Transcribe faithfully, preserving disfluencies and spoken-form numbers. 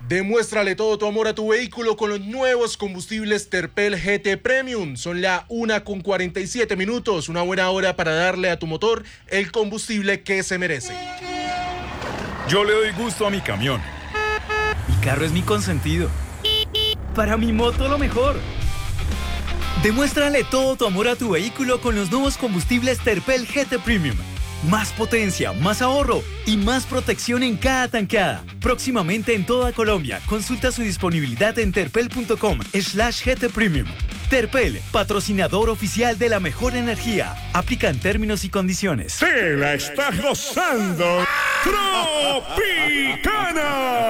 Demuéstrale todo tu amor a tu vehículo con los nuevos combustibles Terpel G T Premium. Son la una con cuarenta y siete minutos, una buena hora para darle a tu motor el combustible que se merece. Yo le doy gusto a mi camión. Mi carro es mi consentido. Para mi moto lo mejor. Demuéstrale todo tu amor a tu vehículo con los nuevos combustibles Terpel G T Premium. Más potencia, más ahorro y más protección en cada tankada. Próximamente en toda Colombia. Consulta su disponibilidad en terpel.com slash GT Premium. Terpel, patrocinador oficial de la mejor energía. Aplican términos y condiciones. ¡Se la está gozando! ¡Tropicana!